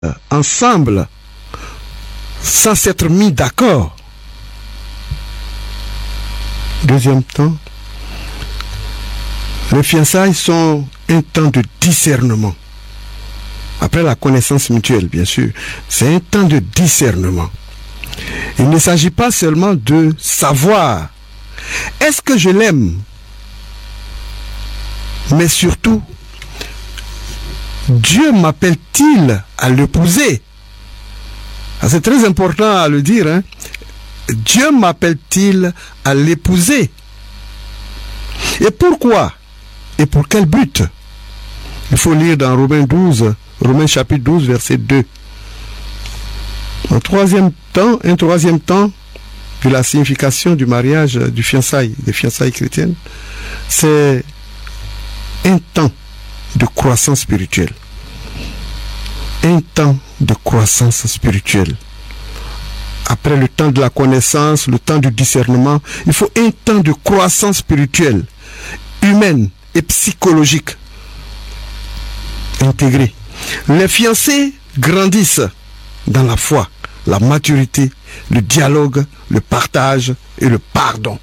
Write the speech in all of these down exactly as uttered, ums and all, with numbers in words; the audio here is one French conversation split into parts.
ensemble sans s'être mis d'accord. Deuxième temps, les fiançailles sont un temps de discernement. Après la connaissance mutuelle, bien sûr, c'est un temps de discernement. Il ne s'agit pas seulement de savoir est-ce que je l'aime, mais surtout, Dieu m'appelle-t-il à l'épouser? C'est très important à le dire. Hein? Dieu m'appelle-t-il à l'épouser? Et pourquoi? Et pour quel but? Il faut lire dans Romains douze, Romains chapitre douze, verset deux. Un troisième temps, un troisième temps de la signification du mariage, du fiançailles, des fiançailles chrétiennes, c'est un temps de croissance spirituelle. Un temps de croissance spirituelle. Après le temps de la connaissance, le temps du discernement, il faut un temps de croissance spirituelle, humaine et psychologique intégrée. Les fiancés grandissent dans la foi, la maturité, le dialogue, le partage et le pardon.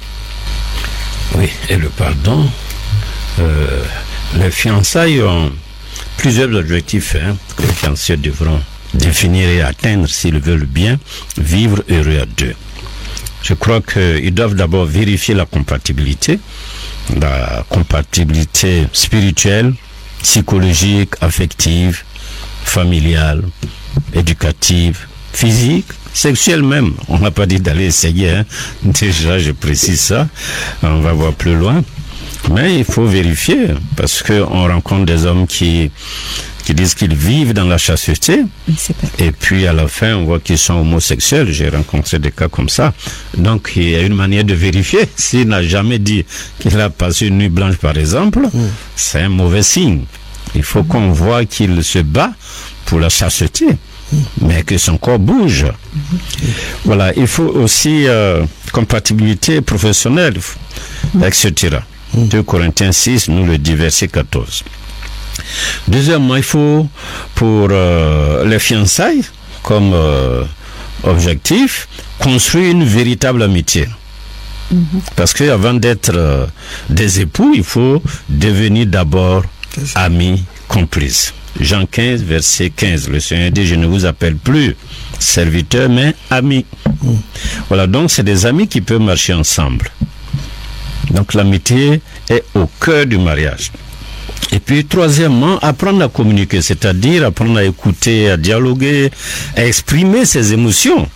Oui, et le pardon, euh, les fiançailles ont plusieurs objectifs hein, que les fiancés devront définir et atteindre s'ils veulent bien vivre heureux à deux. Je crois qu'ils doivent d'abord vérifier la compatibilité, la compatibilité spirituelle, psychologique, affective, familiale, éducative, physique, sexuelle même. On n'a pas dit d'aller essayer, hein. Déjà je précise ça, on va voir plus loin. Mais il faut vérifier, parce qu'on rencontre des hommes qui, qui disent qu'ils vivent dans la chasteté, et puis à la fin on voit qu'ils sont homosexuels. J'ai rencontré des cas comme ça. Donc il y a une manière de vérifier. S'il n'a jamais dit qu'il a passé une nuit blanche par exemple, mmh. c'est un mauvais signe. Il faut mmh. qu'on voit qu'il se bat pour la chasteté, mmh. mais que son corps bouge. Mmh. Voilà, il faut aussi euh, compatibilité professionnelle, mmh. et cetera. deux Corinthiens six nous le dit, verset quatorze. Deuxièmement, il faut pour euh, les fiançailles comme euh, objectif construire une véritable amitié. Mm-hmm. Parce qu'avant d'être euh, des époux, il faut devenir d'abord amis complices. Jean quinze, verset quinze, le Seigneur dit: je ne vous appelle plus serviteurs, mais amis. Mm. Voilà, donc c'est des amis qui peuvent marcher ensemble. Donc l'amitié est au cœur du mariage. Et puis troisièmement, apprendre à communiquer, c'est-à-dire apprendre à écouter, à dialoguer, à exprimer ses émotions,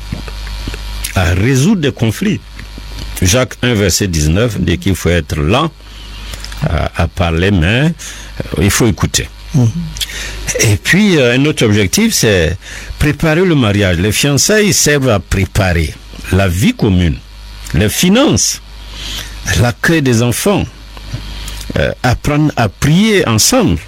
à résoudre des conflits. Jacques un, verset dix-neuf dit qu'il faut être lent à, à parler, mais euh, il faut écouter. Mmh. Et puis euh, un autre objectif, c'est préparer le mariage. Les fiançailles servent à préparer la vie commune, les finances, l'accueil des enfants, euh, apprendre à prier ensemble,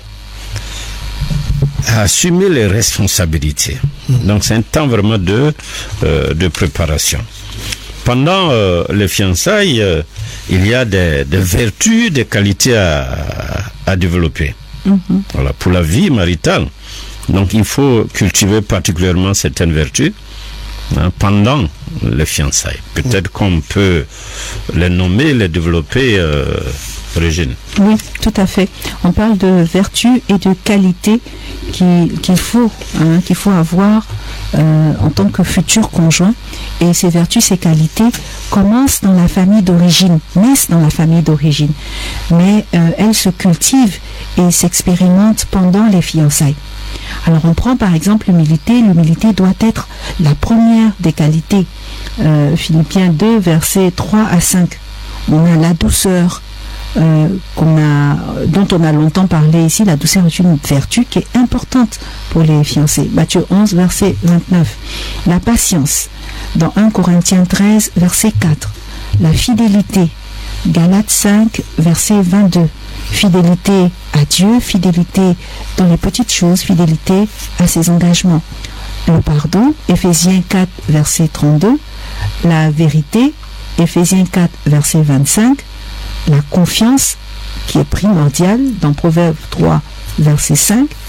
à assumer les responsabilités. Mmh. Donc c'est un temps vraiment de, euh, de préparation. Pendant euh, les fiançailles, euh, il y a des, des vertus, des qualités à, à développer. Mmh. Voilà, pour la vie maritale. Donc il faut cultiver particulièrement certaines vertus hein, pendant les fiançailles. Peut-être mmh. qu'on peut les nommer, les développer, euh, Régine. Oui, tout à fait. On parle de vertus et de qualités qu'il, qu'il faut, hein, qu'il faut avoir euh, en tant que futur conjoint. Et ces vertus, ces qualités commencent dans la famille d'origine, naissent dans la famille d'origine. Mais euh, elles se cultivent et s'expérimentent pendant les fiançailles. Alors on prend par exemple l'humilité. L'humilité doit être la première des qualités. Euh, Philippiens deux, versets trois à cinq. On a la douceur. Euh, qu'on a, dont on a longtemps parlé ici. La douceur est une vertu qui est importante pour les fiancés. Matthieu onze, verset vingt-neuf. La patience, dans un Corinthiens treize, verset quatre. La fidélité, Galates cinq, verset vingt-deux. Fidélité à Dieu, fidélité dans les petites choses, fidélité à ses engagements. Le pardon, Éphésiens quatre, verset trente-deux. La vérité, Éphésiens quatre, verset vingt-cinq. La confiance qui est primordiale dans Proverbes trois, verset cinq,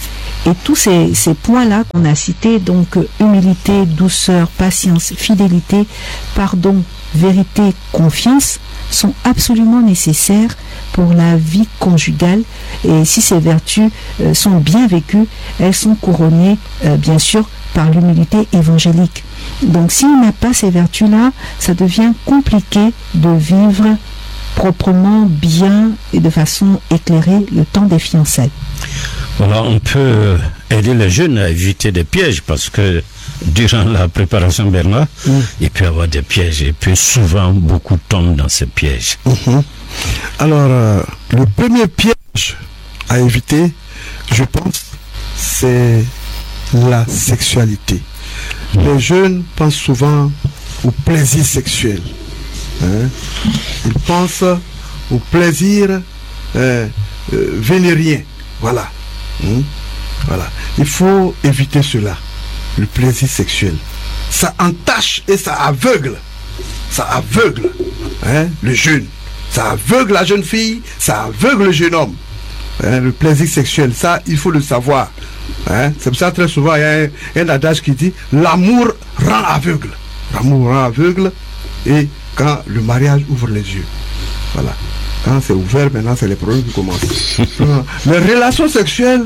Et tous ces, ces points-là qu'on a cités, donc euh, humilité, douceur, patience, fidélité, pardon, vérité, confiance, sont absolument nécessaires pour la vie conjugale. Et si ces vertus euh, sont bien vécues, elles sont couronnées, euh, bien sûr, par l'humilité évangélique. Donc si on n'a pas ces vertus-là, ça devient compliqué de vivre proprement, bien et de façon éclairée le temps des fiançailles. Voilà, on peut aider les jeunes à éviter des pièges parce que durant la préparation Bernard, mmh. il peut y avoir des pièges et puis souvent beaucoup tombent dans ces pièges. Mmh. Alors, euh, le premier piège à éviter, je pense, c'est la sexualité. Mmh. Les jeunes pensent souvent au plaisir sexuel. Hein? Ils pensent au plaisir euh, euh, vénérien. Voilà. Hum, voilà. Il faut éviter cela. Le plaisir sexuel. Ça entache et ça aveugle. Ça aveugle hein, le jeune. Ça aveugle la jeune fille. Ça aveugle le jeune homme. Hein, le plaisir sexuel. Ça, il faut le savoir. Hein? C'est pour ça très souvent, il y a un, un adage qui dit l'amour rend aveugle. L'amour rend aveugle. Et quand le mariage ouvre les yeux. Voilà. Quand c'est ouvert, maintenant, c'est les problèmes qui commencent. Les relations sexuelles,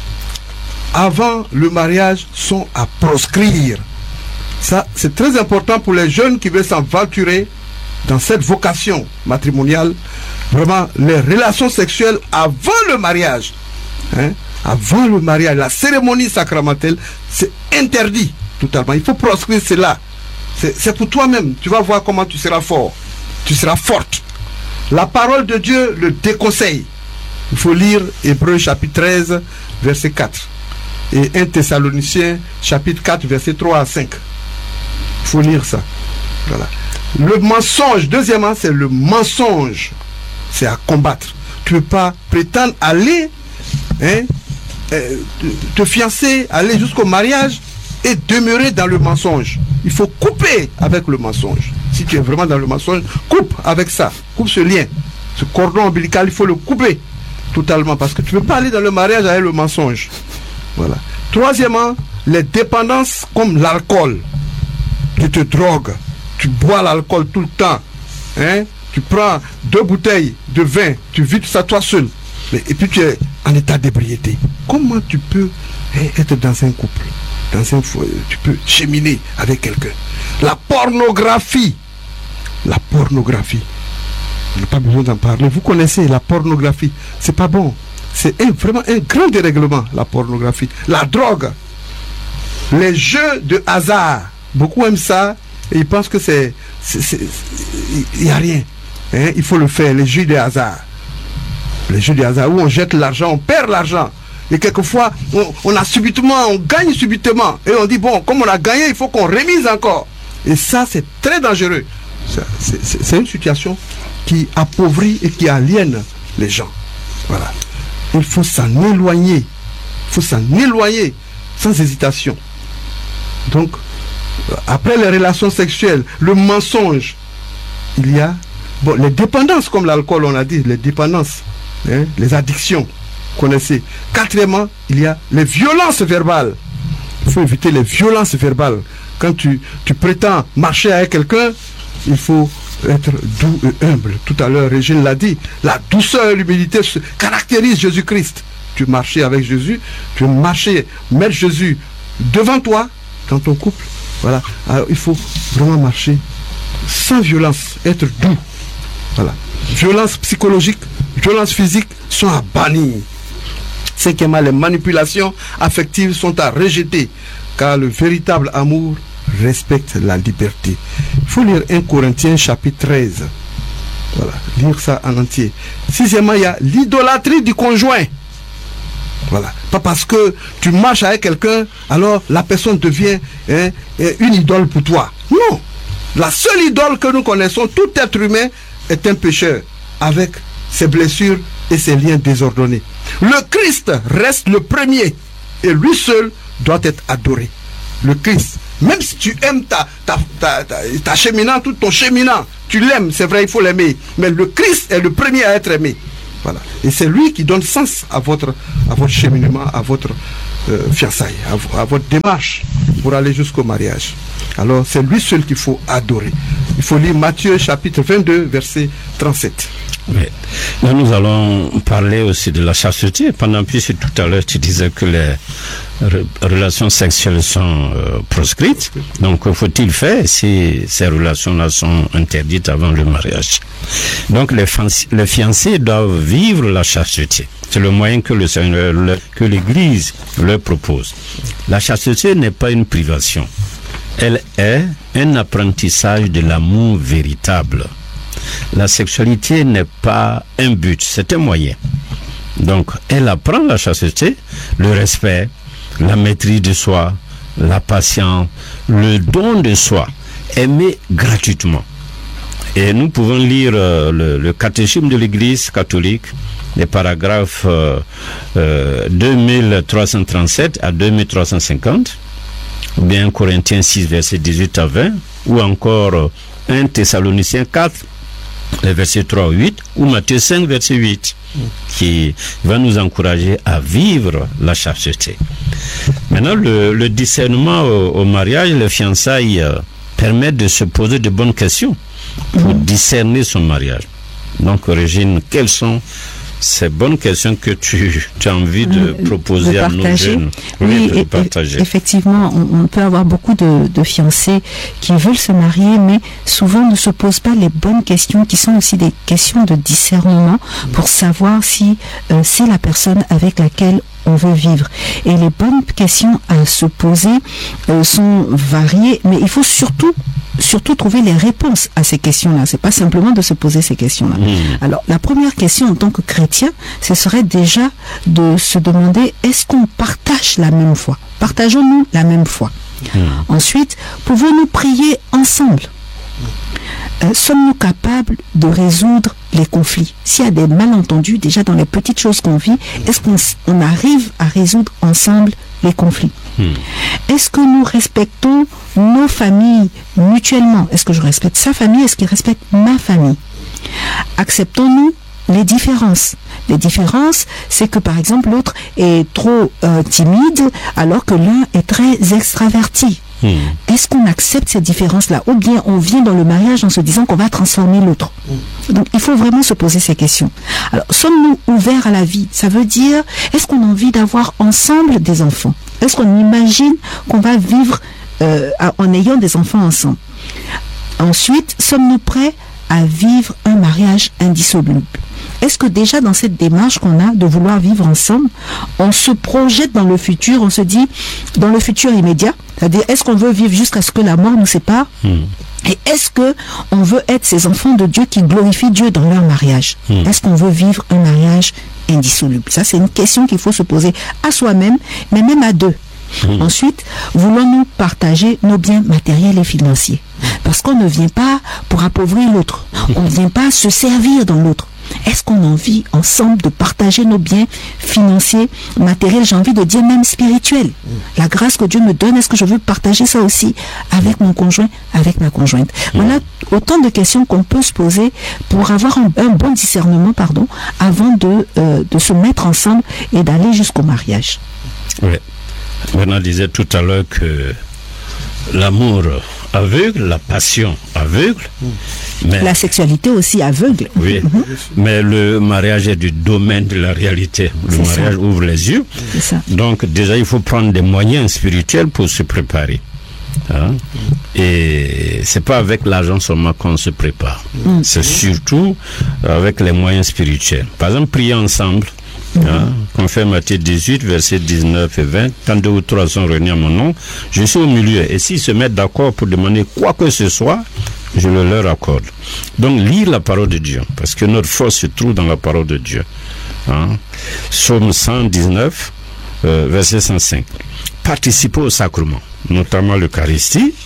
avant le mariage, sont à proscrire. Ça, c'est très important pour les jeunes qui veulent s'aventurer dans cette vocation matrimoniale. Vraiment, les relations sexuelles avant le mariage. Hein, avant le mariage, la cérémonie sacramentelle, c'est interdit totalement. Il faut proscrire cela. C'est, c'est pour toi-même. Tu vas voir comment tu seras fort. Tu seras forte. La parole de Dieu le déconseille. Il faut lire Hébreux chapitre treize, verset quatre. Et un Thessaloniciens chapitre quatre, verset trois à cinq. Il faut lire ça. Voilà. Le mensonge, deuxièmement, c'est le mensonge. C'est à combattre. Tu ne peux pas prétendre aller, hein, euh, te fiancer, aller jusqu'au mariage et demeurer dans le mensonge. Il faut couper avec le mensonge. Si tu es vraiment dans le mensonge, coupe avec ça. Coupe ce lien. Ce cordon ombilical, il faut le couper totalement. Parce que tu ne peux pas aller dans le mariage avec le mensonge. Voilà. Troisièmement, les dépendances comme l'alcool. Tu te drogues. Tu bois l'alcool tout le temps. Hein? Tu prends deux bouteilles de vin. Tu vides ça toi seul. Mais, et puis tu es en état d'ébriété. Comment tu peux hein, être dans un couple? Dans un foyer, tu peux cheminer avec quelqu'un. La pornographie. La pornographie. On n'a pas besoin d'en parler. Vous connaissez la pornographie. C'est pas bon. C'est un, vraiment un grand dérèglement, la pornographie. La drogue. Les jeux de hasard. Beaucoup aiment ça et ils pensent que c'est... Il n'y a rien. Hein? Il faut le faire. Les jeux de hasard. Les jeux de hasard où on jette l'argent, on perd l'argent. Et quelquefois, on, on a subitement, on gagne subitement. Et on dit, bon, comme on a gagné, il faut qu'on remise encore. Et ça, c'est très dangereux. C'est, c'est, c'est une situation qui appauvrit et qui aliène les gens. Voilà. Il faut s'en éloigner. Il faut s'en éloigner sans hésitation. Donc, après les relations sexuelles, le mensonge, il y a bon, les dépendances comme l'alcool, on a dit, les dépendances, hein, les addictions. Connaissez. Quatrièmement, il y a les violences verbales. Il faut éviter les violences verbales. Quand tu, tu prétends marcher avec quelqu'un, il faut être doux et humble. Tout à l'heure, Régine l'a dit, la douceur et l'humilité caractérisent Jésus-Christ. Tu marchais avec Jésus, tu marchais, mettre Jésus devant toi, dans ton couple. Voilà. Alors, il faut vraiment marcher sans violence, être doux. Voilà. Violence psychologique, violence physique sont à bannir. Cinquièmement, les manipulations affectives sont à rejeter, car le véritable amour respecte la liberté. Il faut lire un Corinthiens chapitre treize. Voilà, lire ça en entier. Sixièmement, il y a l'idolâtrie du conjoint. Voilà, pas parce que tu marches avec quelqu'un, alors la personne devient hein, une idole pour toi. Non, la seule idole que nous connaissons, tout être humain est un pécheur avec ses blessures et ses liens désordonnés. Le Christ reste le premier et lui seul doit être adoré. Le Christ, même si tu aimes ta, ta, ta, ta, ta cheminant, tout ton cheminant, tu l'aimes, c'est vrai, il faut l'aimer, mais le Christ est le premier à être aimé. Voilà. Et c'est lui qui donne sens à votre, à votre cheminement, à votre euh, fiançailles, à, à votre démarche pour aller jusqu'au mariage. Alors c'est lui seul qu'il faut adorer. Il faut lire Matthieu chapitre vingt-deux, verset trente-sept. Mais là, nous allons parler aussi de la chasteté. Pendant plus tout à l'heure, tu disais que les re- relations sexuelles sont euh, proscrites. Donc, que faut-il faire si ces relations-là sont interdites avant le mariage? Donc, les, fanci- les fiancés doivent vivre la chasteté. C'est le moyen que le Seigneur, le- que l'Église leur propose. La chasteté n'est pas une privation. Elle est un apprentissage de l'amour véritable. La sexualité n'est pas un but, c'est un moyen. Donc, elle apprend la chasteté, le respect, la maîtrise de soi, la patience, le don de soi, aimer gratuitement. Et nous pouvons lire euh, le, le catéchisme de l'Église catholique, les paragraphes euh, euh, deux mille trois cent trente-sept à deux mille trois cent cinquante, ou bien Corinthiens six, versets dix-huit à vingt, ou encore euh, un Thessaloniciens quatre, les versets trois à huit, ou Matthieu cinq, verset huit, qui va nous encourager à vivre la chasteté. Maintenant, le, le discernement au, au mariage, les fiançailles euh, permettent de se poser de bonnes questions pour discerner son mariage. Donc, Régine, quelles sont ces bonnes questions que tu, tu as envie de Euh, proposer de à nos partager. jeunes? Oui, de et- partager. et- effectivement, on, on peut avoir beaucoup de, de fiancés qui veulent se marier, mais souvent ne se posent pas les bonnes questions, qui sont aussi des questions de discernement pour savoir si euh, c'est la personne avec laquelle on veut vivre. Et les bonnes questions à se poser euh, sont variées, mais il faut surtout surtout trouver les réponses à ces questions-là. C'est pas simplement de se poser ces questions-là. Mmh. Alors, la première question en tant que chrétien, ce serait déjà de se demander, est-ce qu'on partage la même foi? Partageons-nous la même foi? Mmh. Ensuite, pouvons-nous prier ensemble? Euh, sommes-nous capables de résoudre les conflits? S'il y a des malentendus, déjà dans les petites choses qu'on vit, est-ce qu'on s- on arrive à résoudre ensemble les conflits? Mmh. Est-ce que nous respectons nos familles mutuellement? Est-ce que je respecte sa famille? Est-ce qu'il respecte ma famille? Acceptons-nous les différences? Les différences, c'est que par exemple l'autre est trop euh, timide alors que l'un est très extraverti. Mmh. Est-ce qu'on accepte ces différences-là? Ou bien on vient dans le mariage en se disant qu'on va transformer l'autre? Donc il faut vraiment se poser ces questions. Alors, sommes-nous ouverts à la vie? Ça veut dire, est-ce qu'on a envie d'avoir ensemble des enfants? Est-ce qu'on imagine qu'on va vivre euh, en ayant des enfants ensemble? Ensuite, sommes-nous prêts à vivre un mariage indissoluble? Est-ce que déjà dans cette démarche qu'on a de vouloir vivre ensemble, on se projette dans le futur, on se dit dans le futur immédiat, c'est-à-dire est-ce qu'on veut vivre jusqu'à ce que la mort nous sépare? Mmh. Et est-ce que on veut être ces enfants de Dieu qui glorifient Dieu dans leur mariage? Mmh. Est-ce qu'on veut vivre un mariage indissoluble? Ça, c'est une question qu'il faut se poser à soi-même, mais même à deux. Mmh. Ensuite, voulons-nous partager nos biens matériels et financiers? Parce qu'on ne vient pas pour appauvrir l'autre. On ne vient pas se servir dans l'autre. Est-ce qu'on a envie ensemble de partager nos biens financiers, matériels, j'ai envie de dire même spirituels? La grâce que Dieu me donne, est-ce que je veux partager ça aussi avec mon conjoint, avec ma conjointe? Voilà autant de questions qu'on peut se poser pour avoir un, un bon discernement, pardon, avant de, euh, de se mettre ensemble et d'aller jusqu'au mariage. Oui. Bernard disait tout à l'heure que l'amour aveugle, la passion aveugle. Mais la sexualité aussi aveugle. Oui, mais le mariage est du domaine de la réalité. Le C'est mariage ça. ouvre les yeux. C'est ça. Donc déjà, il faut prendre des moyens spirituels pour se préparer. Hein? Et c'est pas avec l'argent seulement qu'on se prépare. Mm. C'est surtout avec les moyens spirituels. Par exemple, prier ensemble. Mm. Hein? Qu'on fait Matthieu dix-huit, versets dix-neuf et vingt. Quand deux ou trois sont réunis à mon nom, je suis au milieu. Et s'ils se mettent d'accord pour demander quoi que ce soit, je le leur accorde. Donc, lire la parole de Dieu, parce que notre force se trouve dans la parole de Dieu. Hein? Psaume cent dix-neuf, euh, verset cent cinq. Participer au sacrement, notamment l'Eucharistie,